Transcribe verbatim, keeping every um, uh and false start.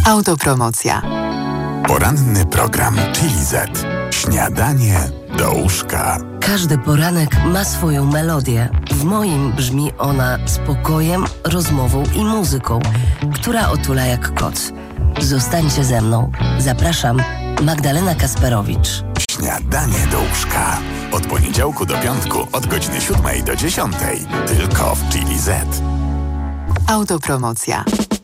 Autopromocja. Poranny program Chili Z. Śniadanie do łóżka. Każdy poranek ma swoją melodię. W moim brzmi ona spokojem, rozmową i muzyką, która otula jak koc. Zostańcie ze mną. Zapraszam, Magdalena Kasperowicz. Śniadanie do łóżka. Od poniedziałku do piątku, od godziny siódmej do dziesiątej. Tylko w Chili Z. Autopromocja.